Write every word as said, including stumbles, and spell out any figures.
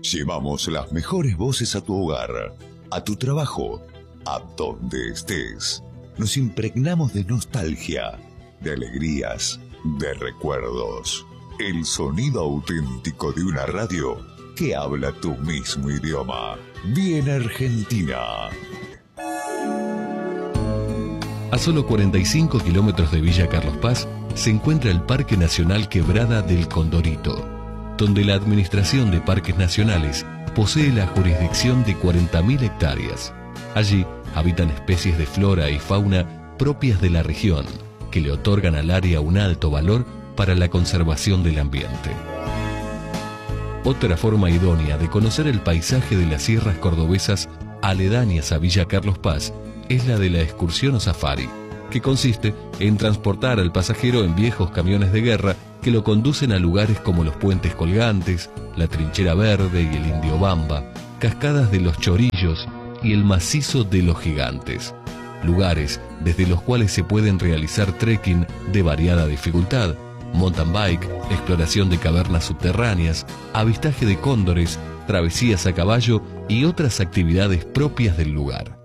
Llevamos las mejores voces a tu hogar, a tu trabajo, a donde estés. Nos impregnamos de nostalgia, de alegrías, de recuerdos. El sonido auténtico de una radio que habla tu mismo idioma. Bien Argentina. A solo cuarenta y cinco kilómetros de Villa Carlos Paz se encuentra el Parque Nacional Quebrada del Condorito, donde la Administración de Parques Nacionales posee la jurisdicción de cuarenta mil hectáreas. Allí habitan especies de flora y fauna propias de la región, que le otorgan al área un alto valor para la conservación del ambiente. Otra forma idónea de conocer el paisaje de las sierras cordobesas aledañas a Villa Carlos Paz es la de la excursión o safari, que consiste en transportar al pasajero en viejos camiones de guerra que lo conducen a lugares como los puentes colgantes, la Trinchera Verde y el Indio Bamba, cascadas de los Chorillos y el macizo de los Gigantes, lugares desde los cuales se pueden realizar trekking de variada dificultad, mountain bike, exploración de cavernas subterráneas, avistaje de cóndores, travesías a caballo y otras actividades propias del lugar.